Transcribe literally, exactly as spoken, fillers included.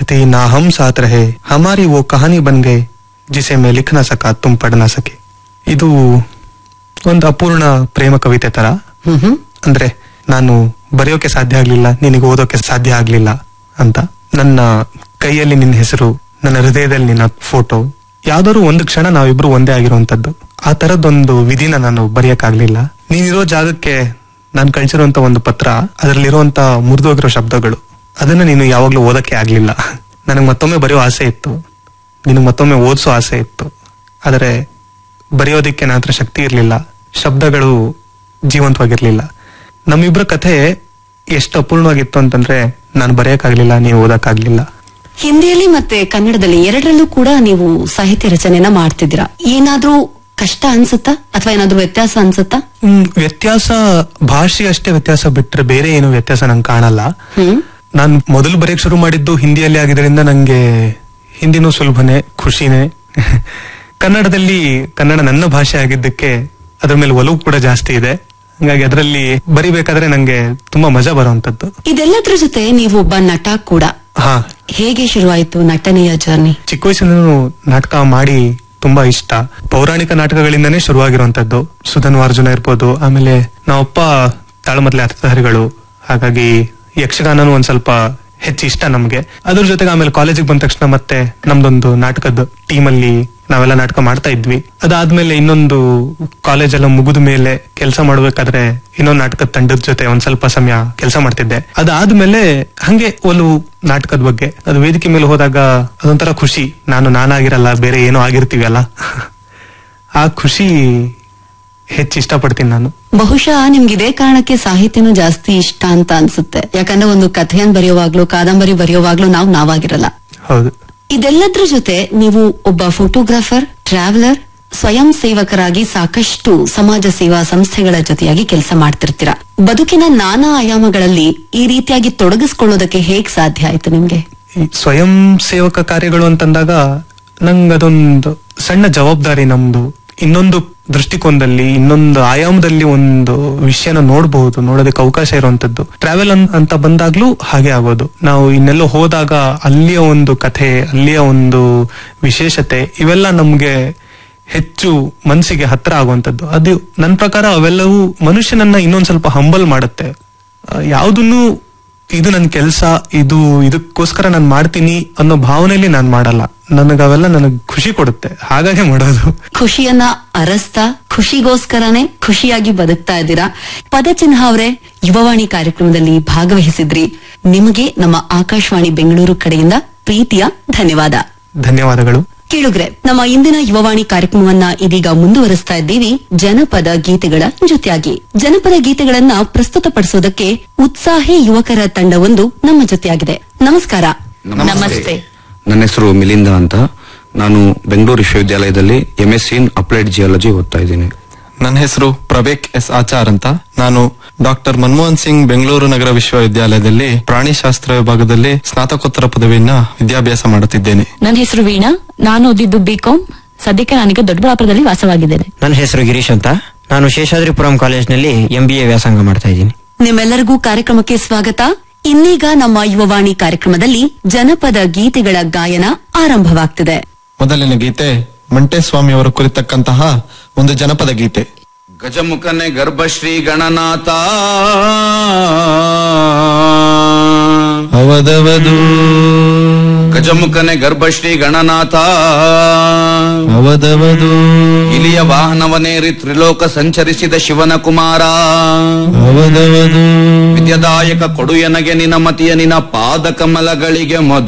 थी ना हम साथ रहे हमारी वो कहानी बन गए जिसे मैं लिख ना सका तुम पढ़ ना सके. ಇದು ಒಂದು ಅಪೂರ್ಣ ಪ್ರೇಮ ಕವಿತೆ ತರ. ಅಂದ್ರೆ ನಾನು ಬರೆಯೋಕೆ ಸಾಧ್ಯ ಆಗ್ಲಿಲ್ಲ, ನಿನಗೆ ಓದೋಕೆ ಸಾಧ್ಯ ಆಗ್ಲಿಲ್ಲ ಅಂತ. ನನ್ನ ಕೈಯಲ್ಲಿ ನಿನ್ನ ಹೆಸರು, ನನ್ನ ಹೃದಯದಲ್ಲಿ ನಿನ್ನ ಫೋಟೋ, ಯಾವ್ದಾದ್ರು ಒಂದು ಕ್ಷಣ ನಾವಿಬ್ರು ಒಂದೇ ಆಗಿರುವಂತದ್ದು. ಆ ತರದೊಂದು ವಿಧಿನ ನಾನು ಬರೆಯಕ್ಕಾಗ್ಲಿಲ್ಲ. ನೀನಿರೋ ಜಾಗಕ್ಕೆ ನಾನು ಕಳ್ಸಿರುವಂತ ಒಂದು ಪತ್ರ, ಅದರಲ್ಲಿರುವಂತ ಮುರಿದೋಗಿರೋ ಶಬ್ದಗಳು, ಅದನ್ನ ನೀನು ಯಾವಾಗ್ಲೂ ಓದಕ್ಕೆ ಆಗ್ಲಿಲ್ಲ. ನನಗೆ ಮತ್ತೊಮ್ಮೆ ಬರೆಯೋ ಆಸೆ ಇತ್ತು, ನಿನಗೆ ಮತ್ತೊಮ್ಮೆ ಓದಿಸೋ ಆಸೆ ಇತ್ತು. ಆದರೆ ಬರೆಯೋದಿಕ್ಕೆ ನನ್ನ ಹತ್ರ ಶಕ್ತಿ ಇರ್ಲಿಲ್ಲ, ಶಬ್ದಗಳು ಜೀವಂತವಾಗಿರ್ಲಿಲ್ಲ. ನಮ್ಮಿಬ್ರ ಕಥೆ ಎಷ್ಟು ಅಪೂರ್ಣವಾಗಿತ್ತು ಅಂತಂದ್ರೆ ನಾನು ಬರೆಯಕ್ಕಾಗ್ಲಿಲ್ಲ, ನೀವು ಓದಕ್ಕಾಗ್ಲಿಲ್ಲ. ಹಿಂದಿಯಲ್ಲಿ ಮತ್ತೆ ಕನ್ನಡದಲ್ಲಿ ಎರಡರಲ್ಲೂ ಕೂಡ ನೀವು ಸಾಹಿತ್ಯ ರಚನೆನ ಮಾಡ್ತಿದ್ದೀರಾ. ಏನಾದ್ರೂ ಕಷ್ಟ ಅನ್ಸುತ್ತಾ ಅಥವಾ ಏನಾದ್ರೂ ವ್ಯತ್ಯಾಸ ಅನ್ಸುತ್ತಾ? ಹ್ಮ್ ವ್ಯತ್ಯಾಸ ಭಾಷೆ ಅಷ್ಟೇ ವ್ಯತ್ಯಾಸ ಬಿಟ್ರೆ ಬೇರೆ ಏನು ವ್ಯತ್ಯಾಸ ನಂಗೆ ಕಾಣಲ್ಲ. ನಾನು ಮೊದಲು ಬರೆಯಕ್ ಶುರು ಮಾಡಿದ್ದು ಹಿಂದಿಯಲ್ಲಿ ಆಗಿದ್ರಿಂದ ನಂಗೆ ಹಿಂದಿನೂ ಸುಲಭನೇ, ಖುಷಿನೇ. ಕನ್ನಡದಲ್ಲಿ ಕನ್ನಡ ನನ್ನ ಭಾಷೆ ಆಗಿದ್ದಕ್ಕೆ ಅದ್ರ ಮೇಲೆ ಒಲವು ಕೂಡ ಜಾಸ್ತಿ ಇದೆ. ಹಂಗಾಗಿ ಅದರಲ್ಲಿ ಬರಿಬೇಕಾದ್ರೆ ನಂಗೆ ತುಂಬಾ ಮಜಾ ಬರುವಂತದ್ದು. ಇದೆಲ್ಲದ್ರ ಜೊತೆ ನೀವು ಒಬ್ಬ ನಟ ಕೂಡ. ಹಾ, ಹೇಗೆ ಶುರುವಾಯಿತು ನಟನೆಯ ಜರ್ನಿ? ಚಿಕ್ಕ ವಯಸ್ಸಿನ ನಾಟಕ ಮಾಡಿ ತುಂಬಾ ಇಷ್ಟ. ಪೌರಾಣಿಕ ನಾಟಕಗಳಿಂದನೇ ಶುರುವಾಗಿರುವಂತದ್ದು. ಸುಧನ್ವಾರ್ಜುನ ಇರ್ಬೋದು, ಆಮೇಲೆ ನಾವಪ್ಪ ತಾಳಮದ್ಲೆ ಅರ್ಥಧಾರಿಗಳು, ಹಾಗಾಗಿ ಯಕ್ಷಗಾನನು ಒಂದ್ ಸ್ವಲ್ಪ ಹೆಚ್ಚು ಇಷ್ಟ ನಮ್ಗೆ. ಅದ್ರ ಜೊತೆಗೆ ಆಮೇಲೆ ಕಾಲೇಜಿಗೆ ಬಂದ ತಕ್ಷಣ ಮತ್ತೆ ನಮ್ದೊಂದು ನಾಟಕದ ಟೀಮ್ ಅಲ್ಲಿ ನಾವೆಲ್ಲ ನಾಟಕ ಮಾಡ್ತಾ ಇದ್ವಿ. ಅದಾದ್ಮೇಲೆ ಇನ್ನೊಂದು ಕಾಲೇಜ್ ಎಲ್ಲ ಮುಗಿದ ಮೇಲೆ ಕೆಲಸ ಮಾಡ್ಬೇಕಾದ್ರೆ ಇನ್ನೊಂದು ನಾಟಕದ ತಂಡದ ಜೊತೆ ಒಂದ್ ಸ್ವಲ್ಪ ಸಮಯ ಕೆಲಸ ಮಾಡ್ತಿದ್ದೆ. ಅದಾದ್ಮೇಲೆ ಹಂಗೆ ಒಲವು ನಾಟಕದ ಬಗ್ಗೆ. ಅದು ವೇದಿಕೆ ಮೇಲೆ ಹೋದಾಗ ಅದೊಂಥರ ಖುಷಿ. ನಾನು ನಾನಾಗಿರಲ್ಲ, ಬೇರೆ ಏನೋ ಆಗಿರ್ತೀವಿ ಅಲ್ಲ, ಆ ಖುಷಿ ಹೆಚ್ಚು ಇಷ್ಟಪಡ್ತೀನಿ ನಾನು. ಬಹುಶಃ ನಿಮ್ಗೆ ಇದೇ ಕಾರಣಕ್ಕೆ ಸಾಹಿತ್ಯನೂ ಜಾಸ್ತಿ ಇಷ್ಟ ಅಂತ ಅನ್ಸುತ್ತೆ. ಯಾಕಂದ್ರೆ ಒಂದು ಕಥೆಯನ್ನು ಬರೆಯುವಾಗ್ಲೂ ಕಾದಂಬರಿ ಬರೆಯುವಾಗ್ಲೂ ನಾವು ನಾವಾಗಿರಲ್ಲ. ಹೌದು. ಇದೆಲ್ಲದ್ರ ಜೊತೆ ನೀವು ಒಬ್ಬ ಫೋಟೋಗ್ರಾಫರ್, ಟ್ರಾವೆಲರ್, ಸ್ವಯಂ ಸೇವಕರಾಗಿ ಸಾಕಷ್ಟು ಸಮಾಜ ಸೇವಾ ಸಂಸ್ಥೆಗಳ ಜೊತೆಯಾಗಿ ಕೆಲಸ ಮಾಡ್ತಿರ್ತೀರಾ. ಬದುಕಿನ ನಾನಾ ಆಯಾಮಗಳಲ್ಲಿ ಈ ರೀತಿಯಾಗಿ ತೊಡಗಿಸ್ಕೊಳ್ಳೋದಕ್ಕೆ ಹೇಗ್ ಸಾಧ್ಯ ಆಯ್ತು ನಿಮ್ಗೆ? ಸ್ವಯಂ ಸೇವಕ ಕಾರ್ಯಗಳು ಅಂತಂದಾಗ ನಂಗೆ ಅದೊಂದು ಸಣ್ಣ ಜವಾಬ್ದಾರಿ. ನಮ್ದು ಇನ್ನೊಂದು ದೃಷ್ಟಿಕೋನದಲ್ಲಿ, ಇನ್ನೊಂದು ಆಯಾಮದಲ್ಲಿ ಒಂದು ವಿಷಯನ ನೋಡಬಹುದು, ನೋಡೋದಕ್ಕೆ ಅವಕಾಶ ಇರುವಂತದ್ದು. ಟ್ರಾವೆಲ್ ಅಂತ ಬಂದಾಗ್ಲೂ ಹಾಗೆ ಆಗೋದು. ನಾವು ಇನ್ನೆಲ್ಲೋ ಹೋದಾಗ ಅಲ್ಲಿಯ ಒಂದು ಕಥೆ, ಅಲ್ಲಿಯ ಒಂದು ವಿಶೇಷತೆ, ಇವೆಲ್ಲ ನಮ್ಗೆ ಹೆಚ್ಚು ಮನಸ್ಸಿಗೆ ಹತ್ರ ಆಗುವಂತದ್ದು. ಅದು ನನ್ನ ಪ್ರಕಾರ ಅವೆಲ್ಲವೂ ಮನುಷ್ಯನನ್ನ ಇನ್ನೊಂದ್ ಸ್ವಲ್ಪ ಹಂಬಲ್ ಮಾಡುತ್ತೆ. ಯಾವುದನ್ನು ಇದು ನನ್ನ ಕೆಲಸ, ಇದು ಇದಕ್ಕೋಸ್ಕರ ನಾನು ಮಾಡ್ತೀನಿ ಅನ್ನೋ ಭಾವನೆಯಲ್ಲಿ ನಾನು ಮಾಡಲ್ಲ. ನನಗೆ ಅವೆಲ್ಲ ನನಗೆ ಖುಷಿ ಕೊಡುತ್ತೆ, ಹಾಗಾಗಿ ಮಾಡೋದು. ಖುಷಿಯನ್ನ ಅರಸ್ತಾ ಖುಷಿಗೋಸ್ಕರನೇ ಖುಷಿಯಾಗಿ ಬದುಕ್ತಾ ಇದ್ದೀರಾ. ಪದಚಿಹ್ನ ಅವರೇ, ಯುವವಾಣಿ ಕಾರ್ಯಕ್ರಮದಲ್ಲಿ ಭಾಗವಹಿಸಿದ್ರಿ. ನಿಮಗೆ ನಮ್ಮ ಆಕಾಶವಾಣಿ ಬೆಂಗಳೂರು ಕಡೆಯಿಂದ ಪ್ರೀತಿಯ ಧನ್ಯವಾದ. ಧನ್ಯವಾದಗಳು. ಕೇಳುಗ್ರೆ, ನಮ್ಮ ಇಂದಿನ ಯುವವಾಣಿ ಕಾರ್ಯಕ್ರಮವನ್ನ ಇದೀಗ ಮುಂದುವರಿಸ್ತಾ ಇದ್ದೀವಿ ಜನಪದ ಗೀತೆಗಳ ಜೊತೆಯಾಗಿ. ಜನಪದ ಗೀತೆಗಳನ್ನ ಪ್ರಸ್ತುತಪಡಿಸೋದಕ್ಕೆ ಉತ್ಸಾಹಿ ಯುವಕರ ತಂಡವೊಂದು ನಮ್ಮ ಜೊತೆಯಾಗಿದೆ. ನಮಸ್ಕಾರ. ನಮಸ್ತೆ. ನನ್ನ ಹೆಸರು ಮಿಲಿಂದ ಅಂತ. ನಾನು ಬೆಂಗಳೂರು ವಿಶ್ವವಿದ್ಯಾಲಯದಲ್ಲಿ ಎಂ ಎಸ್ ಸಿ ಇನ್ ಅಪ್ಲೈಡ್ ಜಿಯಾಲಜಿ ಓದ್ತಾ ಇದ್ದೀನಿ. ನನ್ನ ಹೆಸರು ಪ್ರವೇಕ್ ಎಸ್ ಆಚಾರ್ ಅಂತ. ನಾನು ಡಾಕ್ಟರ್ ಮನಮೋಹನ್ ಸಿಂಗ್ ಬೆಂಗಳೂರು ನಗರ ವಿಶ್ವವಿದ್ಯಾಲಯದಲ್ಲಿ ಪ್ರಾಣಿಶಾಸ್ತ್ರ ವಿಭಾಗದಲ್ಲಿ ಸ್ನಾತಕೋತ್ತರ ಪದವಿಯನ್ನ ವಿದ್ಯಾಭ್ಯಾಸ ಮಾಡುತ್ತಿದ್ದೇನೆ. ನನ್ನ ಹೆಸರು ವೀಣಾ. ನಾನು ಓದಿದ್ದು ಬಿಕಾಂ. ಸದ್ಯಕ್ಕೆ ನಾನೀಗ ದೊಡ್ಡಬಳ್ಳಾಪುರದಲ್ಲಿ ವಾಸವಾಗಿದ್ದೇನೆ. ನನ್ನ ಹೆಸರು ಗಿರೀಶ್ ಅಂತ. ನಾನು ಶೇಷಾದ್ರಿಪುರಂ ಕಾಲೇಜಿನಲ್ಲಿ ಎಂ ಬಿ ಎ ವ್ಯಾಸಂಗ ಮಾಡ್ತಾ ಇದ್ದೀನಿ. ನಿಮ್ಮೆಲ್ಲರಿಗೂ ಕಾರ್ಯಕ್ರಮಕ್ಕೆ ಸ್ವಾಗತ. ಇನ್ನೀಗ ನಮ್ಮ ಯುವವಾಣಿ ಕಾರ್ಯಕ್ರಮದಲ್ಲಿ ಜನಪದ ಗೀತೆಗಳ ಗಾಯನ ಆರಂಭವಾಗ್ತಿದೆ. ಮೊದಲಿನ ಗೀತೆ ಮಂಟೇಸ್ವಾಮಿ ಅವರು ಕುರಿತಕ್ಕಂತಹ ಒಂದು ಜನಪದ ಗೀತೆ. ಗಜಮುಖನೆ ಗರ್ಭಶ್ರೀ ಗಣನಾಥ ಅವದವದು. ಗಜಮುಖನೆ ಗರ್ಭಶ್ರೀ ಗಣನಾಥ ಅವದವದು. ಇಲಿಯ ವಾಹನವನೇರಿ ತ್ರಿಲೋಕ ಸಂಚರಿಸಿದ ಶಿವನ ಕುಮಾರ ಅವದವದು. ವಿದ್ಯದಾಯಕ ಕೊಡು ಎನಗೆ ನಿನ ಮತಿಯ ನಿನ ಪಾದ ಕಮಲಗಳಿಗೆ ಮೊದಲು